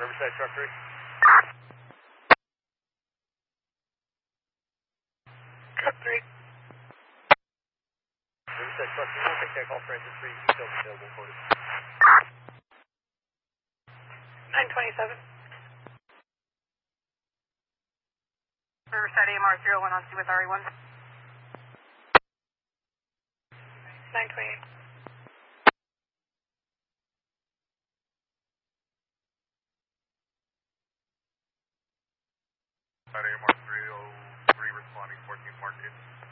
Riverside Truck 3. Truck 3. Riverside Truck 3, we'll take that call, Francis 3, details available for us. 927. Riverside AMR 01 on C with RE1. 928. AMR 303 responding 14th Market.